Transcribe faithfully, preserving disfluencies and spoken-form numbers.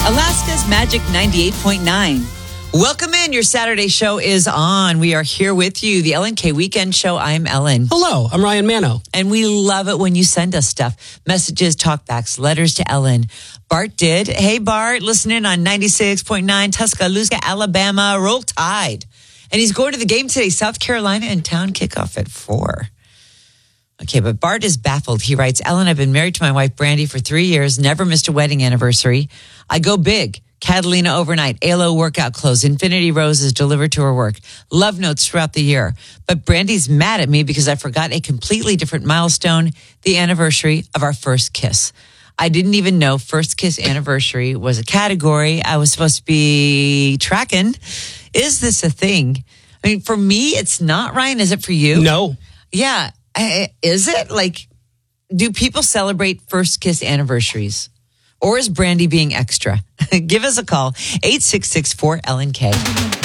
Alaska's Magic ninety-eight point nine. Welcome in. Your Saturday show is on. We are here with you, the Ellen K Weekend Show. I'm Ellen. Hello, I'm Ryan Mano. And we love it when you send us stuff. Messages, talkbacks, letters to Ellen. Bart did. Hey, Bart, listening on ninety-six point nine, Tuscaloosa, Alabama. Roll Tide. And he's going to the game today, South Carolina in town, kickoff at four. Okay, but Bart is baffled. He writes, Ellen, I've been married to my wife, Brandy, for three years, never missed a wedding anniversary. I go big. Catalina overnight, A L O workout clothes, Infinity Roses delivered to her work, love notes throughout the year. But Brandy's mad at me because I forgot a completely different milestone, the anniversary of our first kiss. I didn't even know first kiss anniversary was a category I was supposed to be tracking. Is this a thing? I mean, for me, it's not, Ryan. Is it for you? No. Yeah. I- Is it? Like, do people celebrate first kiss anniversaries? Or is Brandy being extra? Give us a call, eight six six four L N K.